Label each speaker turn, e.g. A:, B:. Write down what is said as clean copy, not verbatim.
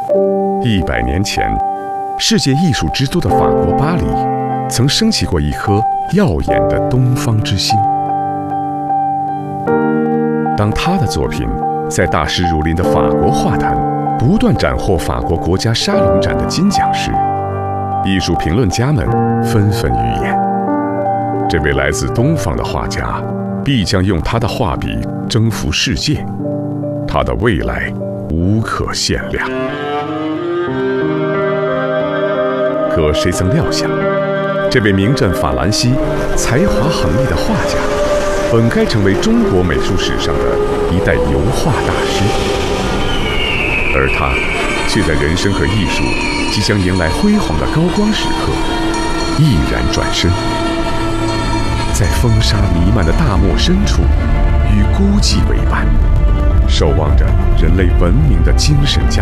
A: 100年前，世界艺术之都的法国巴黎，曾升起过一颗耀眼的东方之星。当他的作品在大师如林的法国画坛不断斩获法国国家沙龙展的金奖时，艺术评论家们纷纷预言，这位来自东方的画家必将用他的画笔征服世界，他的未来无可限量。可谁曾料想，这位名震法兰西、才华横溢的画家，本该成为中国美术史上的一代油画大师，而他却在人生和艺术即将迎来辉煌的高光时刻，毅然转身，在风沙弥漫的大漠深处，与孤寂为伴，守望着人类文明的精神家